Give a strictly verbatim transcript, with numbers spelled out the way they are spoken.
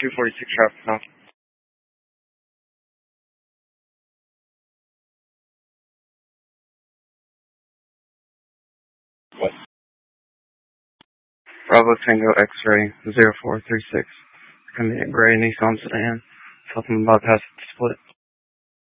two forty-six traffic now. What? Bravo Tango X-ray zero four three six. Coming at Gray Nissan Sedan. Talking about past split.